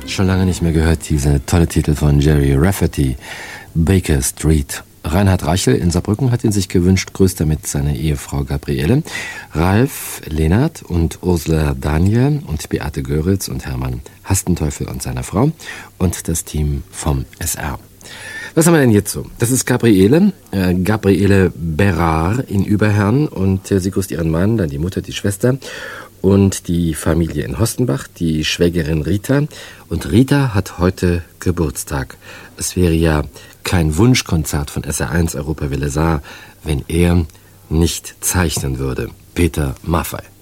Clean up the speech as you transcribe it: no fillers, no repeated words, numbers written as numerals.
Schon lange nicht mehr gehört, dieser tolle Titel von Jerry Rafferty, Baker Street. Reinhard Reichel in Saarbrücken hat ihn sich gewünscht, grüßt damit seine Ehefrau Gabriele, Ralf Lehnert und Ursula Daniel und Beate Göritz und Hermann Hastenteufel und seiner Frau und das Team vom SR. Was haben wir denn jetzt so? Das ist Gabriele Berard in Überherrn und sie grüßt ihren Mann, dann die Mutter, die Schwester und die Familie in Hostenbach, die Schwägerin Rita. Und Rita hat heute Geburtstag. Es wäre ja kein Wunschkonzert von SR1 Europawelle Saar, wenn er nicht zeichnen würde. Peter Maffay.